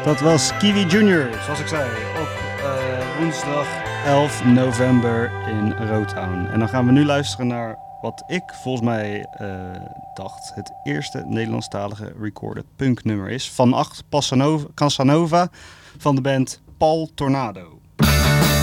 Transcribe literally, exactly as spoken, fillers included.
Dat was Kiwi Junior, zoals ik zei, op uh, woensdag elf november in Rotown. En dan gaan we nu luisteren naar wat ik volgens mij uh, dacht het eerste Nederlandstalige recorded punknummer is. Van acht Casanova van de band Paul Tornado.